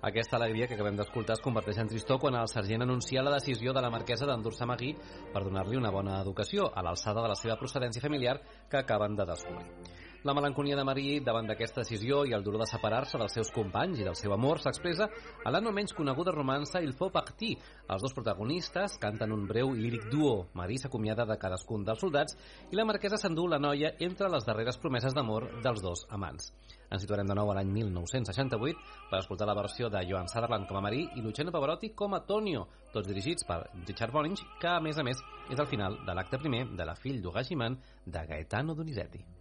Aquesta alegria que acabem d'escoltar es converteix en tristor quan el sergent anuncia la decisió de la marquesa d'endur-se Magui per donar-li una bona educació, a l'alçada de la seva procedència familiar que acaben de descobrir. La melancolia de Marie davant d'aquesta decisió i el dolor de separar-se dels seus companys i del seu amor s'expressa a la no menys coneguda romança Il faut partir. Els dos protagonistes canten un breu i líric duo. Marie s'acomiada de cadascun dels soldats i la marquesa s'endú la noia entre les darreres promeses d'amor dels dos amants. Ens situarem de nou a l'any 1968 per escoltar la versió de Joan Sutherland com a Marie i Luciano Pavarotti com a Tonio, tots dirigits per Richard Boninch, que a més és el final de l'acte primer de La fille du régiment de Gaetano Donizetti.